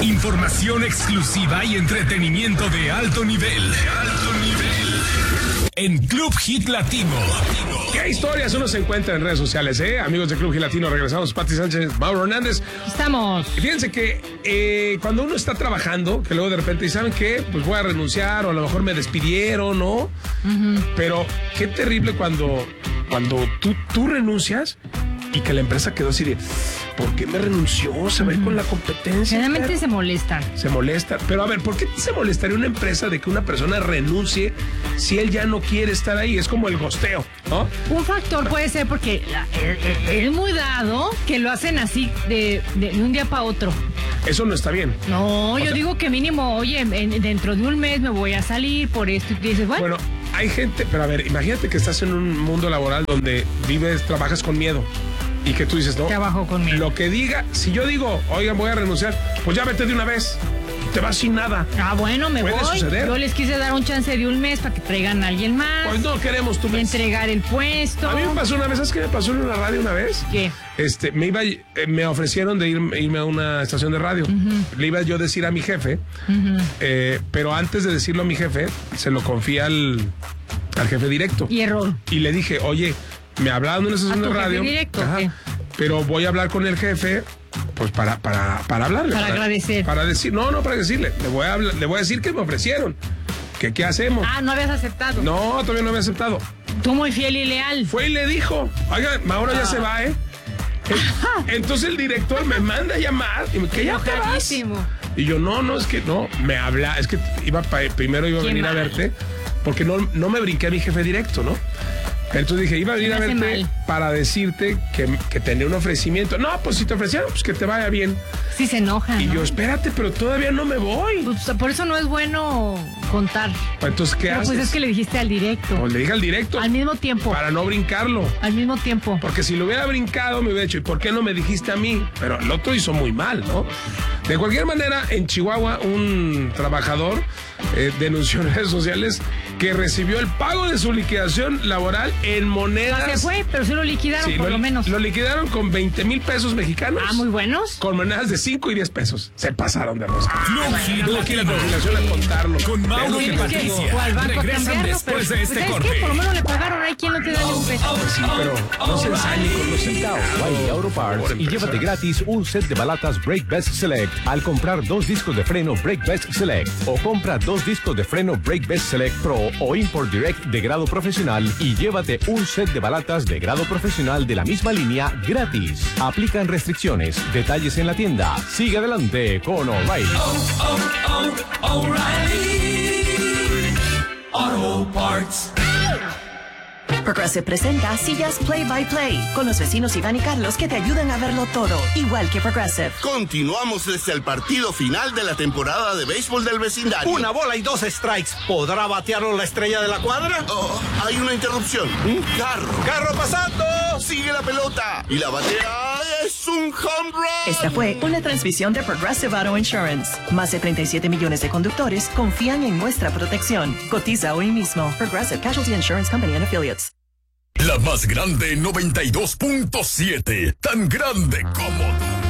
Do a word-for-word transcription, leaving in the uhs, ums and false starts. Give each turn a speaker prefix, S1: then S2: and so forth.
S1: Información exclusiva y entretenimiento de alto nivel. De alto nivel. En Club Hit Latino. ¿Qué historias uno se encuentra en redes sociales, eh? Amigos de Club Hit Latino, regresamos. Pati Sánchez, Mauro Hernández.
S2: Estamos.
S1: Fíjense que eh, cuando uno está trabajando, que luego de repente, ¿saben qué? Pues voy a renunciar o a lo mejor me despidieron, ¿no? Uh-huh. Pero qué terrible cuando, cuando tú, tú renuncias y que la empresa quedó así de, ¿por qué me renunció? Se va a ir con la competencia.
S2: Generalmente se molestan.
S1: Se molesta. Pero a ver, ¿por qué se molestaría una empresa de que una persona renuncie si él ya no quiere estar ahí? Es como el gosteo, ¿no?
S2: Un factor puede ser porque es muy dado que lo hacen así de, de, de un día para otro.
S1: Eso no está bien.
S2: No,
S1: o
S2: yo
S1: sea, digo
S2: que mínimo, oye, en, dentro de un mes me voy a salir por esto. Y dices, bueno.
S1: Bueno, hay gente, pero a ver, imagínate que estás en un mundo laboral donde vives, trabajas con miedo. Y que tú dices, no,
S2: trabajo con miedo.
S1: Lo que diga, si yo digo, oigan, voy a renunciar, pues ya vete de una vez. Te vas sin nada.
S2: Ah, bueno, me
S1: ¿Puede
S2: voy.
S1: suceder?
S2: Yo les quise dar un chance de un mes para que traigan a alguien más.
S1: Pues no queremos tu mes.
S2: Entregar el puesto.
S1: A mí me pasó una vez, ¿sabes qué me pasó en una radio una vez?
S2: ¿Qué?
S1: Este, me iba, eh, me ofrecieron de ir, irme a una estación de radio. Uh-huh. Le iba yo a decir a mi jefe, uh-huh. eh, pero antes de decirlo a mi jefe, se lo confía al, al jefe directo.
S2: Y error.
S1: Y le dije, oye, me hablaron de una estación
S2: ¿A tu
S1: de radio.
S2: Jefe directo?
S1: Ajá,
S2: ¿qué?
S1: Pero voy a hablar con el jefe, pues para, para, para hablarle.
S2: Para, para agradecer.
S1: Para decir, no, no para decirle. Le voy a hablar, le voy a decir que me ofrecieron. Que qué hacemos.
S2: Ah, no habías aceptado.
S1: No, todavía no había aceptado.
S2: Tú muy fiel y leal.
S1: Fue y le dijo, oiga, Mauro ah. ya se va, ¿eh? Entonces el director me manda a llamar y me que ya te vas. Y yo, no, no, es que no, me habla, es que iba pa, primero iba a venir mal. a verte, porque no, no me brinqué a mi jefe directo, ¿no? Entonces dije, iba a venir a verte mal. para decirte que, que tenía un ofrecimiento. No, pues si te ofrecieron, pues que te vaya bien.
S2: Sí se enoja,
S1: Y
S2: ¿no?
S1: yo, espérate, pero todavía no me voy.
S2: Pues, por eso no es bueno contar.
S1: Entonces, ¿qué
S2: pero
S1: haces?
S2: Pues es que le dijiste al directo.
S1: Pues le dije al directo.
S2: Al mismo tiempo.
S1: Para no brincarlo.
S2: Al mismo tiempo.
S1: Porque si lo hubiera brincado, me hubiera dicho, ¿y por qué no me dijiste a mí? Pero el otro hizo muy mal, ¿no? De cualquier manera, en Chihuahua, un trabajador eh, denunció en redes sociales que recibió el pago de su liquidación laboral en monedas.
S2: Se fue, pero sí lo liquidaron, sí, por lo, lo menos.
S1: Lo liquidaron con veinte mil pesos mexicanos.
S2: Ah, muy buenos.
S1: Con monedas de cinco y diez pesos. Se pasaron de rosca. No, no aquí la conciliación a contarlo.
S3: Con Mauro y Patricia. Regresan después de este corte.
S2: ¿Sabes qué? Por lo menos le pagaron. Hay quien no te da ni un peso.
S1: Sí, pero no se ensañe con los centavos.
S4: O'Reilly Auto Parts y llévate gratis un set de balatas Brake Best Select al comprar dos discos de freno Brake Best Select o compra dos discos de freno Brake Best Select Pro o Import Direct de grado profesional y llévate un set de balatas de grado profesional de la misma línea gratis. Aplican restricciones. Detalles en la tienda. Sigue adelante con O'Reilly.
S3: Oh, oh, oh, O'Reilly Auto Parts.
S5: Progressive presenta Sillas Play by Play con los vecinos Iván y Carlos que te ayudan a verlo todo, igual que Progressive.
S6: Continuamos desde el partido final de la temporada de béisbol del vecindario.
S7: Una bola y dos strikes. ¿Podrá batearlo la estrella de la cuadra?
S6: Oh, hay una interrupción. Un carro.
S7: ¡Carro pasando!
S6: Sigue la pelota. Y la batea es un home run.
S5: Esta fue una transmisión de Progressive Auto Insurance. Más de treinta y siete millones de conductores confían en nuestra protección. Cotiza hoy mismo. Progressive Casualty Insurance Company and Affiliates.
S1: La más grande noventa y dos punto siete. Tan grande como